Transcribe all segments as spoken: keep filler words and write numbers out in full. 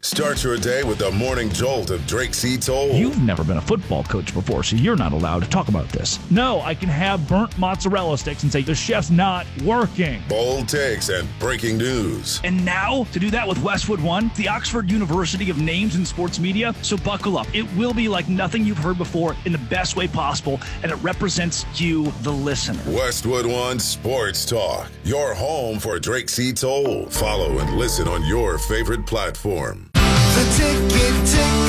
Start your day with the morning jolt of Drake C. Toll. You've never been a football coach before, so you're not allowed to talk about this. No, I can have burnt mozzarella sticks and say the chef's not working. Bold takes and breaking news. And now, to do that with Westwood One, the Oxford University of Names in Sports Media. So buckle up. It will be like nothing you've heard before in the best way possible, and it represents you, the listener. Westwood One Sports Talk, your home for Drake C. Toll. Follow and listen on your favorite platform. The Ticket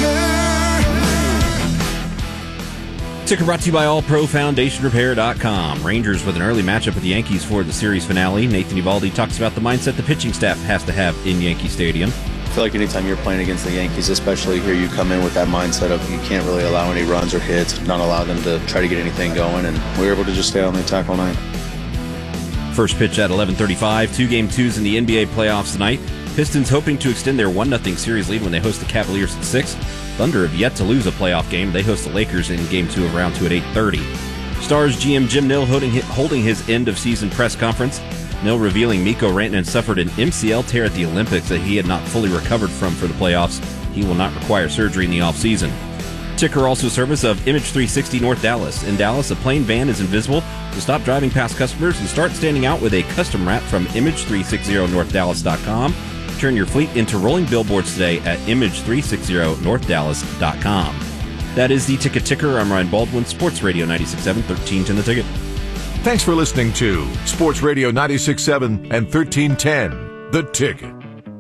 Ticker. Ticker brought to you by All Pro Foundation Repair dot com. Rangers with an early matchup with the Yankees for the series finale. Nathan Eovaldi talks about the mindset the pitching staff has to have in Yankee Stadium. I feel like anytime you're playing against the Yankees, especially here, you come in with that mindset of you can't really allow any runs or hits, not allow them to try to get anything going, and we were able to just stay on the attack all night. First pitch at eleven thirty-five. Two game twos in the N B A playoffs tonight. Pistons hoping to extend their one nothing series lead when they host the Cavaliers at six. Thunder have yet to lose a playoff game. They host the Lakers in game two of round two at eight thirty. Stars G M Jim Nill holding, holding his end-of-season press conference. Nill revealing Mikko Rantanen suffered an M C L tear at the Olympics that he had not fully recovered from for the playoffs. He will not require surgery in the offseason. Ticker also service of Image three sixty North Dallas. In Dallas, a plain van is invisible. To stop driving past customers and start standing out with a custom wrap from image three sixty north dallas dot com. Turn your fleet into rolling billboards today at image three sixty north dallas dot com. That is the Ticket Ticker. I'm Ryan Baldwin, Sports Radio ninety-six point seven, thirteen ten The Ticket. Thanks for listening to Sports Radio ninety-six point seven and thirteen ten The Ticket.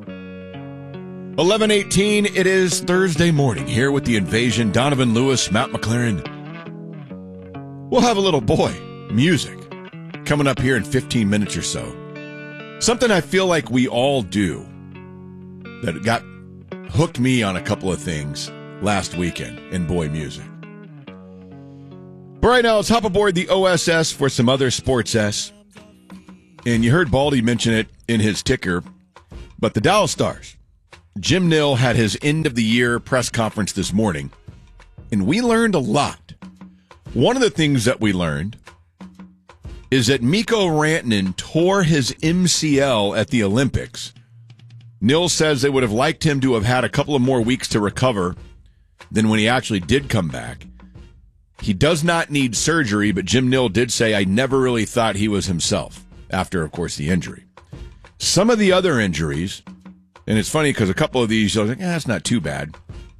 eleven eighteen, it is Thursday morning here with the Invasion. Donovan Lewis, Matt McLaren. We'll have a little boy music coming up here in fifteen minutes or so. Something I feel like we all do that got hooked me on a couple of things last weekend in boy music. But right now, let's hop aboard the O S S for some other Sports S. And you heard Baldy mention it in his ticker, but the Dallas Stars. Jim Nill had his end-of-the-year press conference this morning, and we learned a lot. One of the things that we learned is that Mikko Rantanen tore his M C L at the Olympics. Nill says they would have liked him to have had a couple of more weeks to recover than when he actually did come back. He does not need surgery, but Jim Nill did say, I never really thought he was himself after, of course, the injury. Some of the other injuries, and it's funny because a couple of these, you're like, eh, that's not too bad.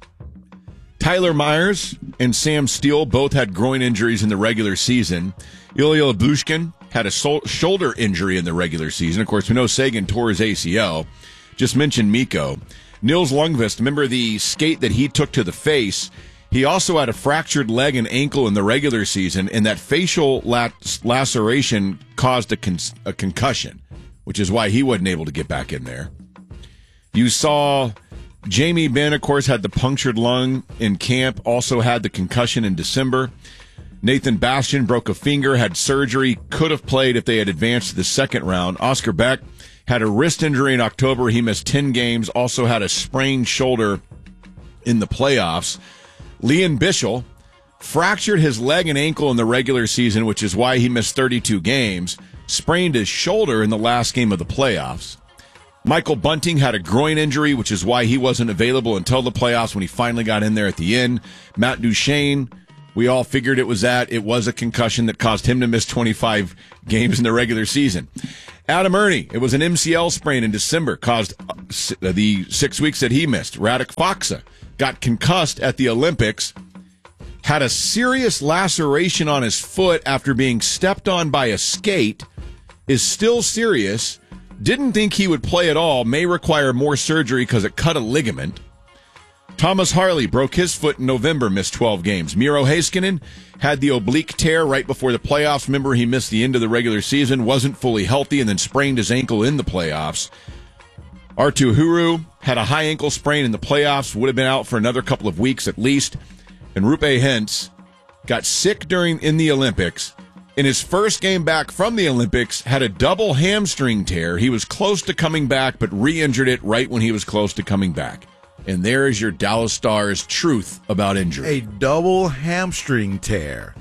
Tyler Myers and Sam Steele both had groin injuries in the regular season. Ilya Lyubushkin had a sol- shoulder injury in the regular season. Of course, we know Sagan tore his A C L. Just mentioned Mikko. Nils Lundqvist, remember the skate that he took to the face? He also had a fractured leg and ankle in the regular season, and that facial lac- laceration caused a, con- a concussion, which is why he wasn't able to get back in there. You saw Jamie Benn, of course, had the punctured lung in camp, also had the concussion in December. Nathan Bastian broke a finger, had surgery, could have played if they had advanced to the second round. Oscar Beck had a wrist injury in October. He missed ten games, also had a sprained shoulder in the playoffs. Leon Bischel fractured his leg and ankle in the regular season, which is why he missed thirty-two games, sprained his shoulder in the last game of the playoffs. Michael Bunting had a groin injury, which is why he wasn't available until the playoffs when he finally got in there at the end. Matt Duchene, we all figured it was that. It was a concussion that caused him to miss twenty-five games in the regular season. Adam Ernie, it was an M C L sprain in December, caused the six weeks that he missed. Radek Faksa got concussed at the Olympics, had a serious laceration on his foot after being stepped on by a skate, is still serious, didn't think he would play at all, may require more surgery because it cut a ligament. Thomas Harley broke his foot in November, missed twelve games. Miro Heiskanen had the oblique tear right before the playoffs. Remember, he missed the end of the regular season, wasn't fully healthy, and then sprained his ankle in the playoffs. Arttu Huru had a high ankle sprain in the playoffs, would have been out for another couple of weeks at least. And Rupe Hentz got sick during in the Olympics. In his first game back from the Olympics, had a double hamstring tear. He was close to coming back, but re-injured it right when he was close to coming back. And there is your Dallas Stars truth about injury. A double hamstring tear.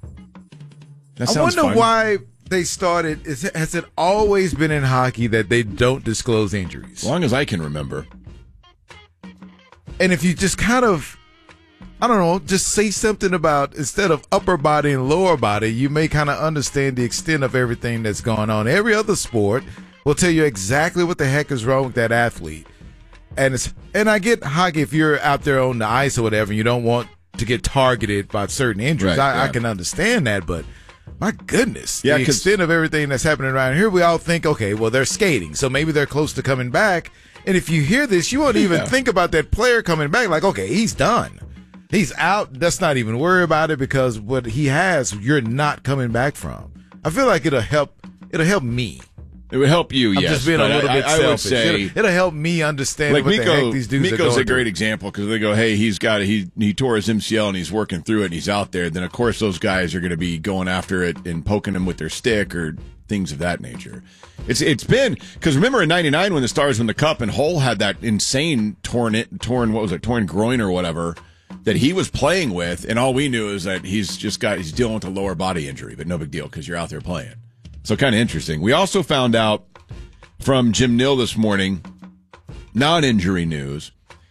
That I sounds wonder fun. why they started. Is it, has it always been in hockey that they don't disclose injuries? As long as I can remember. And if you just kind of, I don't know, just say something about, instead of upper body and lower body, you may kind of understand the extent of everything that's going on. Every other sport will tell you exactly what the heck is wrong with that athlete. And it's and I get hockey, if you're out there on the ice or whatever, and you don't want to get targeted by certain injuries. Right, I, yeah. I can understand that, but my goodness, Yeah, the 'cause- extent of everything that's happening around here, we all think, okay, well, they're skating, so maybe they're close to coming back. And if you hear this, you won't even Yeah. think about that player coming back. Like, okay, he's done. He's out. Let's not even worry about it, because what he has, you're not coming back from. I feel like it'll help. It'll help me. It would help you, I'm yes. just being a but little I, bit I, I would selfish. say, it'll, it'll help me understand like what the Miko, heck these dudes Miko's are going a great through. example, because they go, hey, he's got he he tore his M C L and he's working through it and he's out there. Then of course those guys are going to be going after it and poking him with their stick or things of that nature. It's it's been, because remember in ninety-nine when the Stars won the Cup and Hull had that insane torn it torn what was it torn groin or whatever that he was playing with, and all we knew is that he's just got he's dealing with a lower body injury, but no big deal because you're out there playing. So kind of interesting. We also found out from Jim Nill this morning, non-injury news.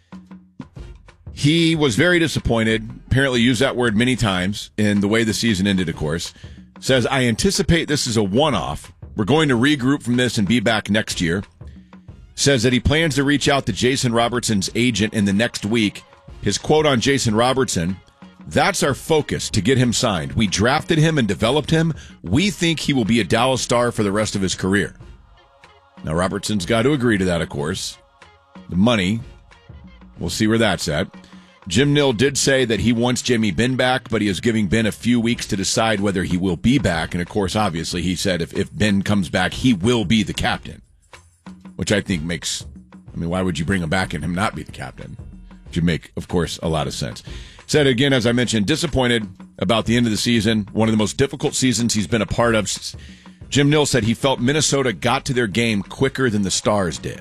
He was very disappointed, apparently used that word many times in the way the season ended, of course. Says, I anticipate this is a one-off. We're going to regroup from this and be back next year. Says that he plans to reach out to Jason Robertson's agent in the next week. His quote on Jason Robertson, that's our focus, to get him signed. We drafted him and developed him. We think he will be a Dallas Star for the rest of his career. Now, Robertson's got to agree to that, of course. The money, we'll see where that's at. Jim Nill did say that he wants Jimmy Ben back, but he is giving Ben a few weeks to decide whether he will be back. And, of course, obviously, he said if, if Ben comes back, he will be the captain, which I think makes, I mean, why would you bring him back and him not be the captain? Which would make, of course, a lot of sense. Said, again, as I mentioned, disappointed about the end of the season, one of the most difficult seasons he's been a part of. Jim Nill said he felt Minnesota got to their game quicker than the Stars did.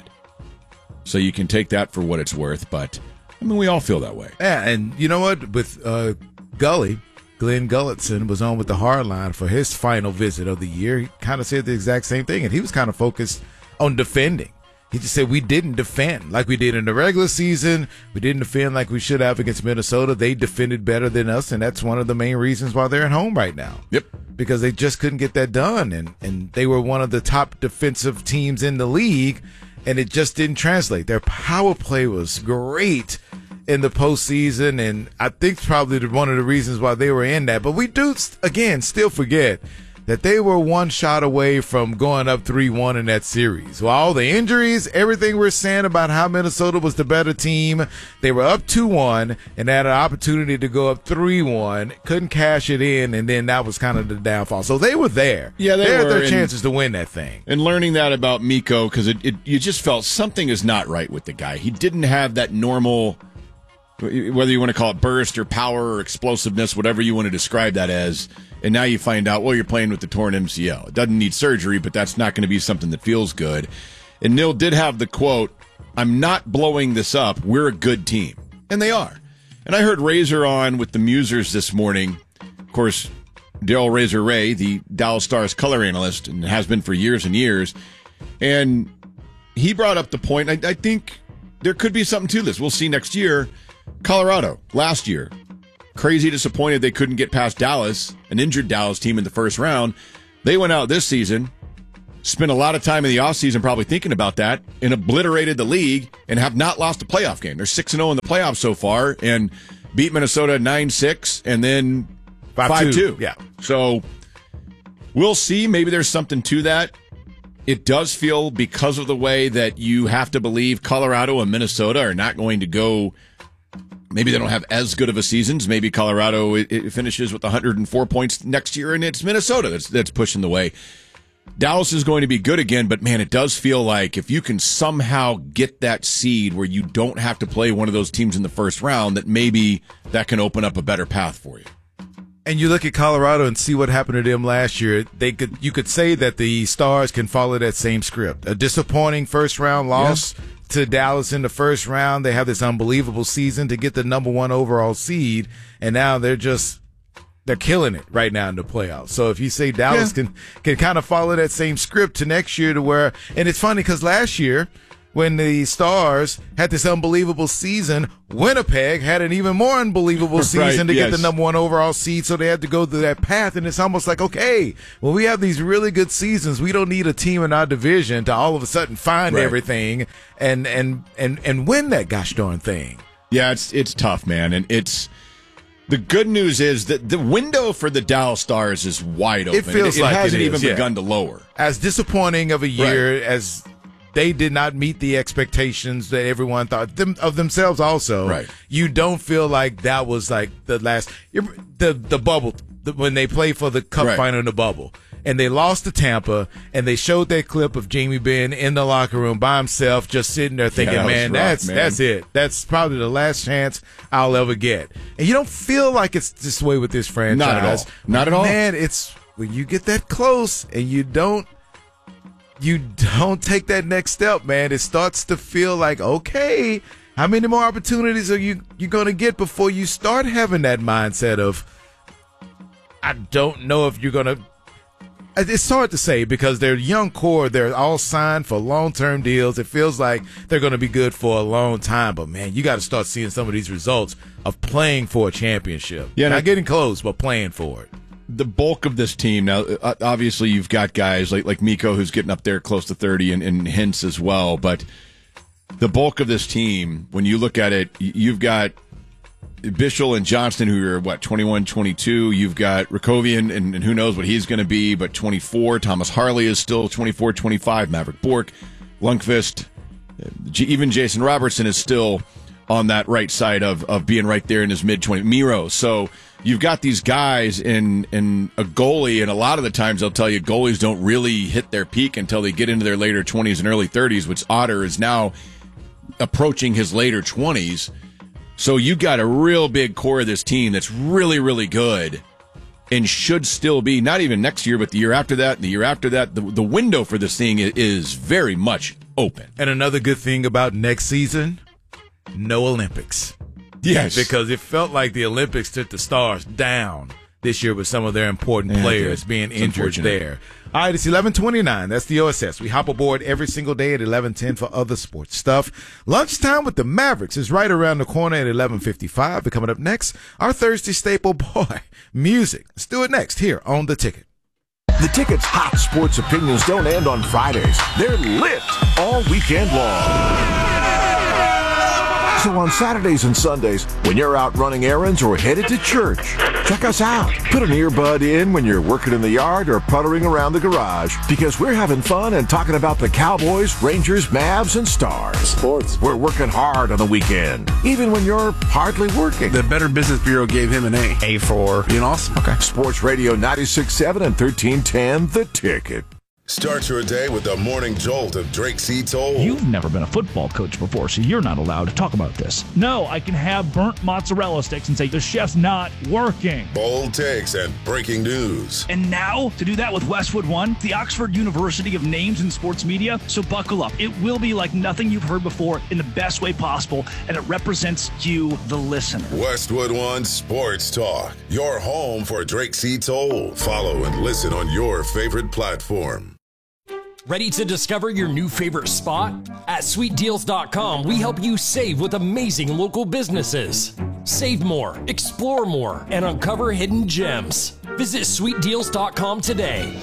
So you can take that for what it's worth, but, I mean, we all feel that way. Yeah, and you know what? With uh, Gully, Glenn Gulletson was on with the Hardline for his final visit of the year. He kind of said the exact same thing, and he was kind of focused on defending. He just said we didn't defend like we did in the regular season. We didn't defend like we should have against Minnesota. They defended better than us, and that's one of the main reasons why they're at home right now. Yep. Because they just couldn't get that done, and, and they were one of the top defensive teams in the league, and it just didn't translate. Their power play was great in the postseason, and I think probably the- one of the reasons why they were in that. But we do, again, still forget that they were one shot away from going up three one in that series. Well, all the injuries, everything we're saying about how Minnesota was the better team, they were up two one and had an opportunity to go up three one, couldn't cash it in, and then that was kind of the downfall. So they were there. Yeah, they had were, their and- chances to win that thing. And learning that about Miko, because it, it, you just felt something is not right with the guy. He didn't have that normal, whether you want to call it burst or power or explosiveness, whatever you want to describe that as. And now you find out, well, you're playing with the torn M C L. It doesn't need surgery, but that's not going to be something that feels good. And Nill did have the quote, I'm not blowing this up. We're a good team. And they are. And I heard Razor on with the Musers this morning. Of course, Daryl Razor Ray, the Dallas Stars color analyst, and has been for years and years. And he brought up the point, I, I think there could be something to this. We'll see next year. Colorado, last year, crazy disappointed they couldn't get past Dallas, an injured Dallas team in the first round. They went out this season, spent a lot of time in the offseason probably thinking about that, and obliterated the league and have not lost a playoff game. They're six and oh in the playoffs so far and beat Minnesota nine six and then five two. Yeah. So we'll see. Maybe there's something to that. It does feel, because of the way that you have to believe Colorado and Minnesota are not going to go. Maybe they don't have as good of a seasons. Maybe Colorado it, it finishes with one hundred four points next year, and it's Minnesota that's that's pushing the way. Dallas is going to be good again, but man, it does feel like if you can somehow get that seed where you don't have to play one of those teams in the first round, that maybe that can open up a better path for you. And you look at Colorado and see what happened to them last year. They could, you could say that the Stars can follow that same script. A disappointing first round loss. Yeah. To Dallas in the first round. They have this unbelievable season to get the number one overall seed, and now they're just they're killing it right now in the playoffs. So if you say Dallas yeah. can can kind of follow that same script to next year, to where, and it's funny because last year when the Stars had this unbelievable season, Winnipeg had an even more unbelievable season Right, to yes. get the number one overall seed, so they had to go through that path. And it's almost like, okay, when we have these really good seasons, we don't need a team in our division to all of a sudden find Right. everything and, and, and, and win that gosh darn thing. Yeah, it's it's tough, man, and it's the good news is that the window for the Dallas Stars is wide open. It feels it, it like hasn't it is, even yeah. begun to lower. As disappointing of a year as they did not meet the expectations that everyone thought them, of themselves also, Right. you don't feel like that was like the last the the bubble the, when they played for the cup Right. final in the bubble and they lost to Tampa and they showed that clip of Jamie Benn in the locker room by himself just sitting there thinking, that was man, rough, that's man. that's it. That's probably the last chance I'll ever get. And you don't feel like it's this way with this franchise. Not at all. Not at all. Man, it's when you get that close and you don't you don't take that next step, man, it starts to feel like, okay, how many more opportunities are you you going to get before you start having that mindset of, I don't know if you're going to. It's hard to say because they're young core. They're all signed for long-term deals. It feels like they're going to be good for a long time. But, man, you got to start seeing some of these results of playing for a championship. Yeah, Not no- getting close, but playing for it. The bulk of this team now, uh, obviously, you've got guys like like Miko who's getting up there close to thirty, and, and Hintz as well. But the bulk of this team, when you look at it, y- you've got Bischel and Johnston, who are, what, twenty-one, twenty-two. You've got Rakovian, and, and who knows what he's going to be, but twenty-four. Thomas Harley is still twenty-four, twenty-five. Maverick Bork, Lundqvist, uh, G- even Jason Robertson is still on that right side of, of being right there in his mid-twenties. Miro. So you've got these guys in, in a goalie, and a lot of the times they'll tell you goalies don't really hit their peak until they get into their later twenties and early thirties, which Otter is now approaching his later twenties. So you got a real big core of this team that's really, really good and should still be, not even next year, but the year after that, and the year after that. The, the window for this thing is, is very much open. And another good thing about next season, no Olympics. Yes. Because it felt like the Olympics took the Stars down this year with some of their important Yeah, it players did. being It's injured unfortunate. there. All right, it's eleven twenty-nine. That's the O S S. We hop aboard every single day at eleven ten for other sports stuff. Lunchtime with the Mavericks is right around the corner at eleven fifty-five. But coming up next, our Thursday staple, boy, music. Let's do it next here on The Ticket. The Ticket's hot sports opinions don't end on Fridays. They're lit all weekend long. So on Saturdays and Sundays, when you're out running errands or headed to church, check us out. Put an earbud in when you're working in the yard or puttering around the garage, because we're having fun and talking about the Cowboys, Rangers, Mavs, and Stars. Sports. We're working hard on the weekend, even when you're hardly working. The Better Business Bureau gave him an A. A for being awesome. Okay. Sports Radio ninety-six point seven and thirteen ten, The Ticket. Start your day with the morning jolt of Drake C. Toll. You've never been a football coach before, so you're not allowed to talk about this. No, I can have burnt mozzarella sticks and say the chef's not working. Bold takes and breaking news. And now, to do that with Westwood One, the Oxford University of Names in Sports Media, so buckle up. It will be like nothing you've heard before in the best way possible, and it represents you, the listener. Westwood One Sports Talk, your home for Drake C. Toll. Follow and listen on your favorite platform. Ready to discover your new favorite spot? At sweet deals dot com, we help you save with amazing local businesses. Save more, explore more, and uncover hidden gems. Visit sweet deals dot com today.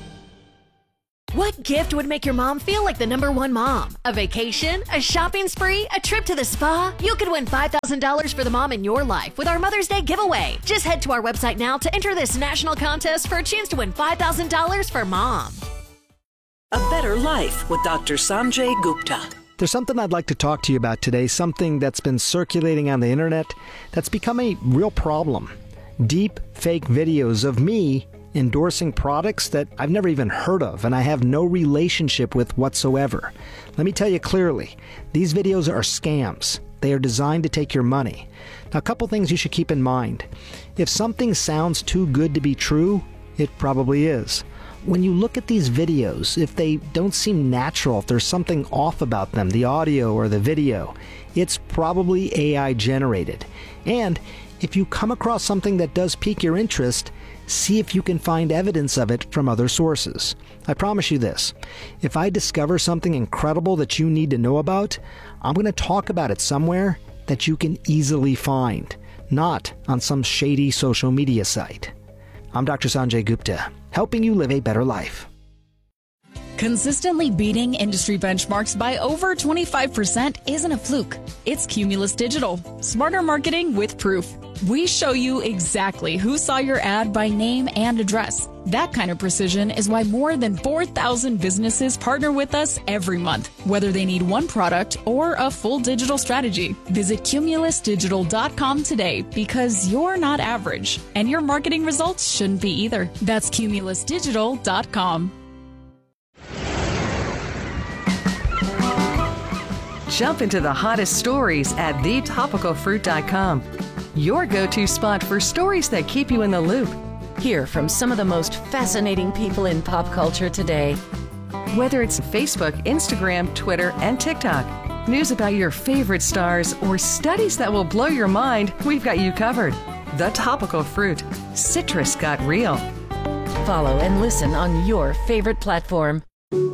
What gift would make your mom feel like the number one mom? A vacation? A shopping spree? A trip to the spa? You could win five thousand dollars for the mom in your life with our Mother's Day giveaway. Just head to our website now to enter this national contest for a chance to win five thousand dollars for mom. A Better Life with Doctor Sanjay Gupta. There's something I'd like to talk to you about today, something that's been circulating on the internet that's become a real problem. Deep fake videos of me endorsing products that I've never even heard of and I have no relationship with whatsoever. Let me tell you clearly, these videos are scams. They are designed to take your money. Now, a couple things you should keep in mind. If something sounds too good to be true, it probably is. When you look at these videos, if they don't seem natural, if there's something off about them, the audio or the video, it's probably A I generated. And if you come across something that does pique your interest, See if you can find evidence of it from other sources. I promise you this, if I discover something incredible that you need to know about, I'm going to talk about it somewhere that you can easily find, not on some shady social media site. I'm Doctor Sanjay Gupta, helping you live a better life. Consistently beating industry benchmarks by over twenty-five percent isn't a fluke. It's Cumulus Digital. Smarter marketing with proof. We show you exactly who saw your ad by name and address. That kind of precision is why more than four thousand businesses partner with us every month, whether they need one product or a full digital strategy. Visit cumulus digital dot com today because you're not average, and your marketing results shouldn't be either. That's cumulus digital dot com. Jump into the hottest stories at the topical fruit dot com. Your go-to spot for stories that keep you in the loop. Hear from some of the most fascinating people in pop culture today. Whether it's Facebook, Instagram, Twitter, and TikTok, news about your favorite stars, or studies that will blow your mind, we've got you covered. The Topical Fruit. Citrus got real. Follow and listen on your favorite platform.